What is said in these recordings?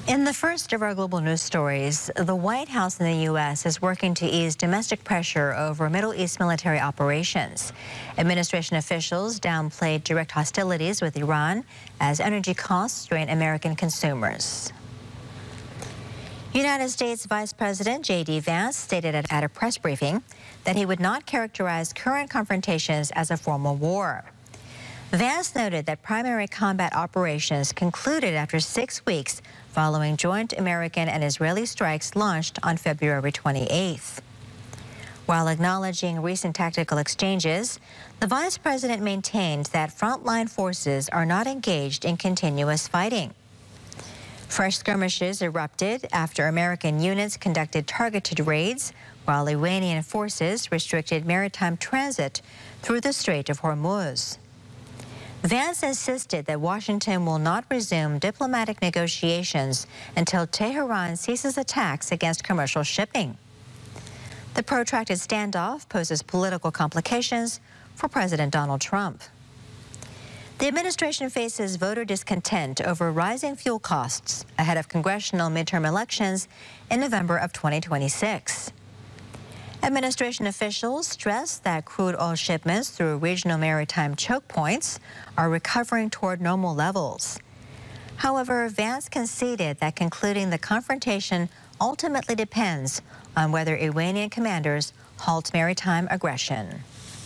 In the first of our global news stories, the White House in the U.S. is working to ease domestic pressure over Middle East military operations. Administration officials downplayed direct hostilities with Iran as energy costs strain American consumers. United States Vice President J.D. Vance stated at a press briefing that he would not characterize current confrontations as a formal war. Vance noted that primary combat operations concluded after 6 weeks following joint American and Israeli strikes launched on February 28th. While acknowledging recent tactical exchanges, the vice president maintained that frontline forces are not engaged in continuous fighting. Fresh skirmishes erupted after American units conducted targeted raids, while Iranian forces restricted maritime transit through the Strait of Hormuz. Vance insisted that Washington will not resume diplomatic negotiations until Tehran ceases attacks against commercial shipping. The protracted standoff poses political complications for President Donald Trump. The administration faces voter discontent over rising fuel costs ahead of congressional midterm elections in November of 2026. Administration officials stress that crude oil shipments through regional maritime choke points are recovering toward normal levels. However, Vance conceded that concluding the confrontation ultimately depends on whether Iranian commanders halt maritime aggression.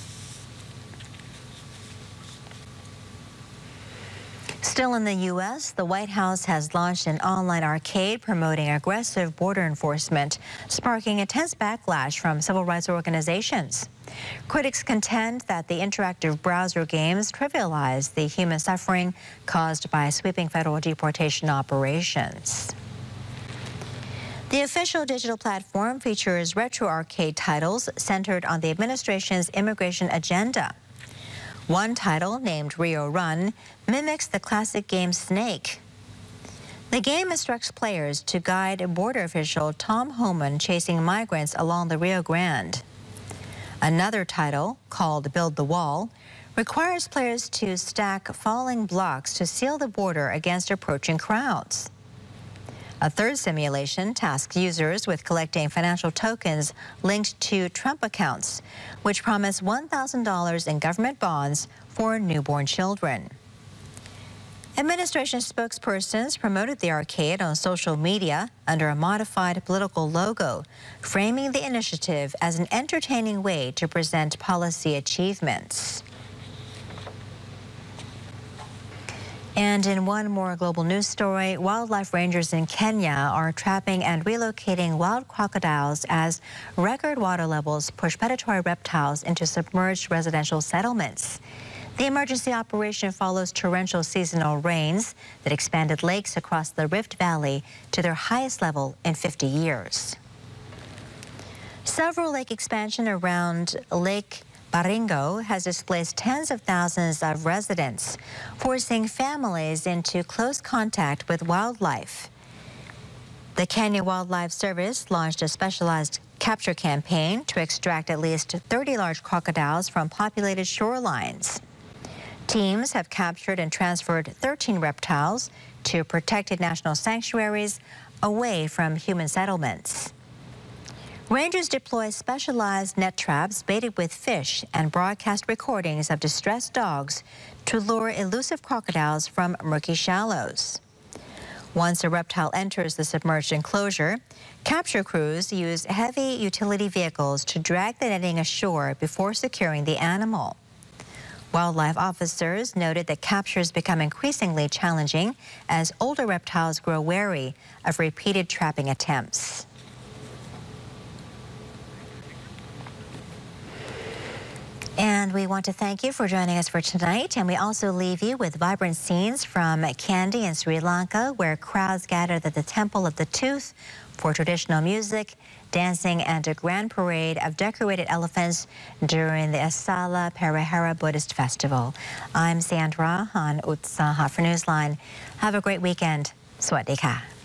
Still in the U.S., the White House has launched an online arcade promoting aggressive border enforcement, sparking a tense backlash from civil rights organizations. Critics contend that the interactive browser games trivialize the human suffering caused by sweeping federal deportation operations. The official digital platform features retro arcade titles centered on the administration's immigration agenda. One title, named Rio Run, mimics the classic game Snake. The game instructs players to guide border official Tom Homan chasing migrants along the Rio Grande. Another title, called Build the Wall, requires players to stack falling blocks to seal the border against approaching crowds. A third simulation tasks users with collecting financial tokens linked to Trump accounts, which promise $1,000 in government bonds for newborn children. Administration spokespersons promoted the arcade on social media under a modified political logo, framing the initiative as an entertaining way to present policy achievements. And in one more global news story, wildlife rangers in Kenya are trapping and relocating wild crocodiles as record water levels push predatory reptiles into submerged residential settlements. The emergency operation follows torrential seasonal rains that expanded lakes across the Rift Valley to their highest level in 50 years. Several lake expansion around Lake Baringo has displaced tens of thousands of residents, forcing families into close contact with wildlife. The Kenya Wildlife Service launched a specialized capture campaign to extract at least 30 large crocodiles from populated shorelines. Teams have captured and transferred 13 reptiles to protected national sanctuaries away from human settlements. Rangers deploy specialized net traps baited with fish and broadcast recordings of distressed dogs to lure elusive crocodiles from murky shallows. Once a reptile enters the submerged enclosure, capture crews use heavy utility vehicles to drag the netting ashore before securing the animal. Wildlife officers noted that captures become increasingly challenging as older reptiles grow wary of repeated trapping attempts. And we want to thank you for joining us for tonight. And we also leave you with vibrant scenes from Kandy in Sri Lanka, where crowds gathered at the Temple of the Tooth for traditional music, dancing, and a grand parade of decorated elephants during the Asala Perahera Buddhist Festival. I'm Sandra on Utsaha for Newsline. Have a great weekend. Sawasdee ka.